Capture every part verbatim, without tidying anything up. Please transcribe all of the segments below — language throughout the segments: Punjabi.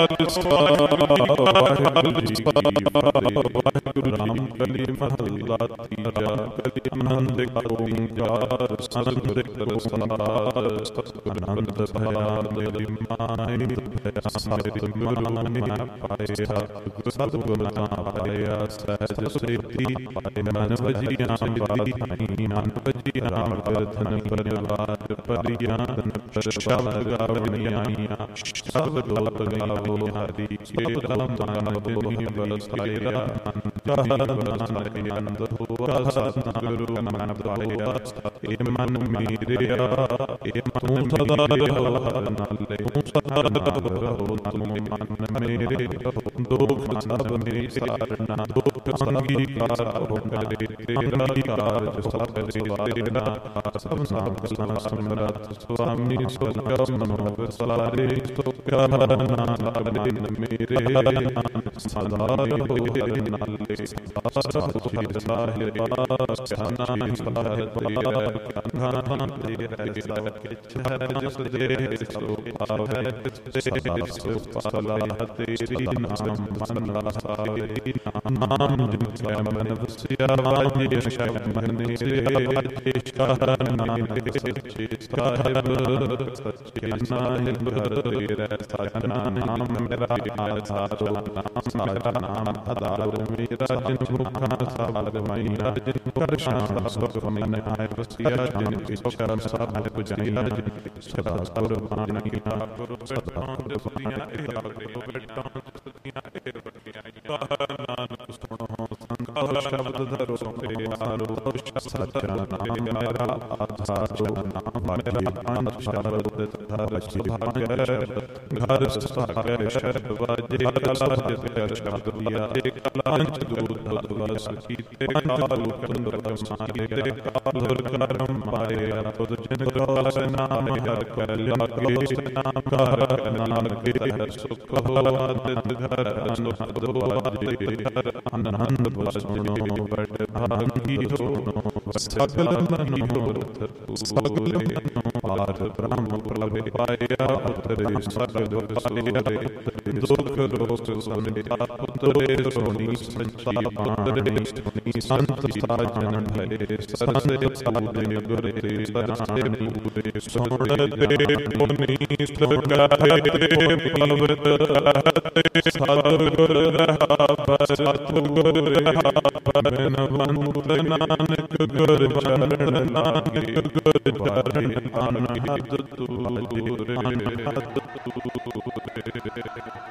ਖਾਲਸਾ ਵਾਹਿਗੁਰੂ ਜੀ ਕੀ ਫਤਿਹ। ਵਾਹਿਗੁਰੂ ਰਾਮ ਕਲੀ ਮਹੱਲਾ ਤੀਜਾ। ਕਲੀ ਆਨੰਦ ਓੰਕਾਰ ਸਤਿਗੁਰ ਪ੍ਰਸਾਦਿ। ਸਤਿਗੁਰ ਭਇਆ ਮੇਰੀ ਮਾਹਿ ਭਇਆ ਸਾਰਿ ਮਨ ਮੈਂ ਪਾਇਆ। ਸਤਿਗੁਰ ਨਾਮ ਪਾਇਆ ਸਹਿਜ ਸਿੱਧੀ ਪਾਇਆ। ਮਨ ਵਜੀਆਂ ਬਾਧਾਈ ਮਨ ਵਜੀਆਂ ਰਾਮ ਧਨ ਪਰਿਵਾਰ ਪਰਿਆਨ ਸ਼ਬਦ ਗਾਵਣੀਆਂ ਸ਼ਬਦ ਗਾਵੋ ਹਰੀ ਕੇ ਕਲਮ ਨਾਮ ਬੋਲੀ ਬਲਸਾਇਰਾ ਕਾਹਨ ਆਨੰਦ ਹੋਆ ਸਤਿਗੁਰੂ ਮਨ ਪਾਇਆ। ਇਹ ਮਨ ਮੇਰਿਆ ਇਹ ਮਨ ਸਦਾ ਰਹੋ ਨਾਲੇ ਤੂੰ ਸਦਾ ਰਹੋ ਨਾਲੇ ਮਨ ਮੇਰੇ ਦੁਖ ਸਭ ਮੇਰੇ ਸਾਰਨਾ ਦੁਖ ਅੰਗੀਕਾਰ ਹੋ ਕਰੇ ਤੇਰਾ ਕਾਰਜ ਸਭ ਤੇਰਾ ਸਭ ਨਾਮ ਸਮਰਤ ਸੁਆਮੀ ਸੁਖਮ ਮਨੋ ਸਲਾਰੇ ਸੁਖਾ ਨਾਲੇ ਮੇਰੇ ਸਦਾ ਹੋਏ ਨਾਲੇ ਸਦਾ ਹੋਏ ਸਾਹਿਬ ਸਾਹਿਬ ਸਾਹਿਬ ਗਾਨਾ ਤੇਰੇ ਸਦਾ ਕਿਛ ਹੈ ਜਿਸ ਦੇ ਸੋ ਪਾਵੈ ਤੇਰੇ ਸੋ ਪਾਲਾ ਤੇਰੀ ਨਾਮ ਮਨ ਲਾਸਾਵੇ ਨਾਮ ਜਿਸ ਮਨ ਵਸਿਆ ਵਾਜੇ ਸ਼ਬਦ ਮਨੇ ਵਾਜੇ ਸ਼ਰਨ ਨਾਨਕ ਸੱਚੇ ਸਾਹਿਬ ਸੱਚੇ ਨਾਨਕ ਤੇਰੇ ਸਦਾ ਨਾਮ ਮੇਰਾ ਆਸਾਰ ਨਾਮ ਮੇਰਾ ਨਾਮ ਆਧਾਰ ਮੇਰਾ ਜਿਨ ਮੁਖਾਂ ਸਾਧ ਮਾਈ ਰਾਜ ਕਰ ਸ਼ਾਨ ਸਭ ਮਨ ਆਏ ਵਸਿਆ ਜਿਨ ਕੀ ਸ਼ਰਨ ਸਭ ਪੁਜਾਈ ਜਿਨ ਸਦਾ ਸਰ ਬਾਣੀ ਗੁਰੂ ਸਦਾ ਗੁਰਦੀਆਂ ਇਹ ਬੇਟਾਂ ਸਦੀਆਂ ਇਹ ਵਟਿਆਈਆਂ ਨਾਨਕ ਸੁਣੋ ਸੰਤ ਸ਼ਬਦ ਧਰੋ ਤੇ ਆਰੋ ਸੱਚ ਨਾਮ ਮੇਰਾ ਆਧਾਰ ਨਾਮ ਮੇਰਾ ਅੰਤ ਸ਼ਬਦ ਧਰ ਸੁਭਾਗ ਘਰ ਸਹਾਰੇ ਸ਼ਬਦ ਵਾਜੇ ਸਬਦ ਤੇ ਸ਼ਬਦ ਵਿਆ ਇੱਕ ਲਾਂਚ ਦੂਰ ਦੂਰ ਸਖੀ ਤੇ ਕਾਲ ਕੰਦਰ ਕਮਾਏ ਤੇ ਕਾਲ ਕਰਮ ਪਾਇਆ ਤੁਧ ਜਿਨ ਕੋ ਨਾਮ ਹਰ ਕਲਿਆ ਕੇਸ ਨਾਮ ਕਰ ਨਾਨਕ ਤੇ ਸੁਖ ਹੋਆ ਤਿਤ ਘਰ ਅਨੁਹਦ ਵਾਜੇ ਘਰ ਆਨੰਦ ਵਸਣੋ ਬੜ ਭਾਗੀ ਹੋਣੋ ਸਗਲ ਮਨੋ ਸਗਲ ਮਨੋ ਪਾਰ ਬ੍ਰਹਮ ਪ੍ਰਭੇ ਪਾਇਆ ਉਤਰੇ ਸਗਲ ਪਾਇਆ ਦੁਖ ਰੋਸ ਸੁਨੇ ਪੁੱਤਰੇ ਸੋਨੀ ਸੰਚਾ ਪਾਣੀ ਸੁਨੀ ਸੰਤ ਸਾਜਨ ਭਲੇ ਸੰਤ ਸਾਜਨ ਗੁਰੇ ਤੇ ਸਰਾਣੇ ਪੂਰੇ ਸੋਹਣ ਤੇ ਪੁਨੀ ਸਗਾਏ ਤੇ ਪਲਵਤ ਤੇ ਸਤਿਗੁਰ ਰਹਾ ਸਤਿਗੁਰ ਰਹਾ ਬਨ ਬੰਤ ਨਾਨਕ ਗੁਰ ਚਰਨ ਨਾਨਕ ਗੁਰ ਚਰਨ ਅਨਹਦ ਤੂਰੇ ਅਨਹਦ ਤੂਰੇ।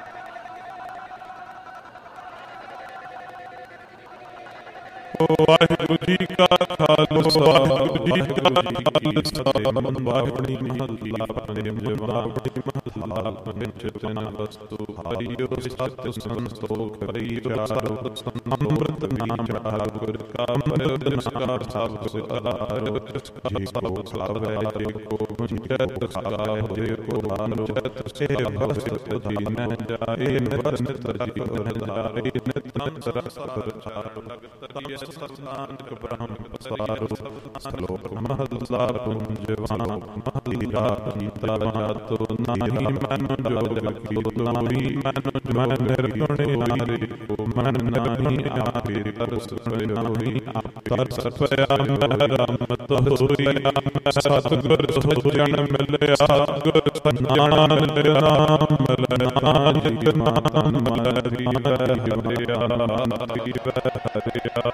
ਵਾਹਿਗੁਰੂ ਜੀ ਕਾ ਖਾਲਸਾ ਵਾਹਿਗੁਰੂ ਜੀ ਕਾ ਖਾਲਸਾ। ਵਾਹਿਗੁਰੂ ਮਹੱਲਾ ਪੰਜਵਾਂ। ਵਾਹਿਗੁਰੂ ਮਹੱਲਾ ਪੰਜਵਾਂ। ਵਸਤੂ ਹਰਿਓ ਸਤਿ ਸੰਤੋਖ ਕਰੀ ਚਾਰੋ ਅੰਮ੍ਰਿਤ ਨਾਮ ਚਾਰ ਗੁਰ ਕਾ ਅੰਮ੍ਰਿਤ ਨਸਕਾਰ ਸਭ ਸਿਤਾਰ ਜੀ ਕੋ ਸਲਾਵੇ ਕੋ ਮੁਝਤ ਸਲਾਹ ਹੋਏ ਕੋ ਅਨੁਚਤ ਸੇ ਭਗਤ ਦੀ ਮੈਂ ਜਾਏ ਵਰਨਤ ਜੀ ਬਰਦਾਰੇ ਨਿਤ ਨਿਤ ਰਸ ਪ੍ਰਚਾਰ ਭਗਤ ਸਤਨਾਨਕ ਬ੍ਰਹਮ ਪਸਾਰੋ। ਸਲੋਕ ਮਹੱਲਾ ਪੰਜਵਾਂ। ਮਹੱਲਾ ਤੀਜਾ। ਜਾਤੋ ਨਾਹੀ ਮਨ ਜੋਗ ਕੀ ਨਾਹੀ ਮਨ ਮਨ ਨਿਰਗੁਣੇ ਨਾਰੇ ਕੋ ਮਨ ਨਾਹੀ ਆਪੇ ਤਰਸ ਨਾਹੀ ਤਰਸ ਪਿਆ ਮੈਂ ਰਮਤ ਹੋਇਆ ਮੈਂ ਸਤਿਗੁਰ ਸੋਜਣ ਮਿਲਿਆ ਗੁਰ ਸਨਾਨ ਨਾਮ ਮਿਲਣਾ ਜਿਤ ਨਾਮ ਮਲਰੀ ਹਰਿਆ ਨਾਤੀ ਹਰਿਆ।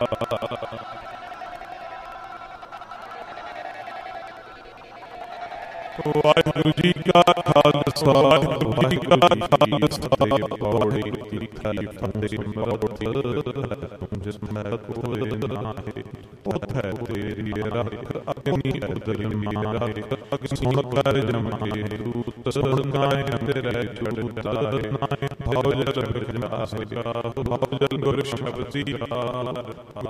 ਵਾਹਿਗੁਰੂ ਜੀ ਕਾ ਖਾਲਸਾ ਵਾਹਿਗੁਰੂ ਜੀ ਕਾ ਖਾਲਸਾ। ਪੌੜੀ ਕੀ ਫਤਿਹ ਮਰੋੜ ਜਿਸ ਮੈਂ ਕੋਇ ਨਾਹੀ ਪੁੱਤ ਹੈ ਤੇਰੀ ਰੱਖ ਅਗਨੀ ਅਦਰੀ ਮੇਰਾ ਅਗ ਸੁਣ ਕਰ ਜਮਾਏ ਦੂਤ ਸੁਣਾਏ ਤੇਰੇ ਜੂਤ ਨਾਏ ਭਉ ਜਲ ਜਨਾਸੇ ਭਉ ਜਲ ਗੁਰ ਸ਼ਬਦ ਸੀਰਾ।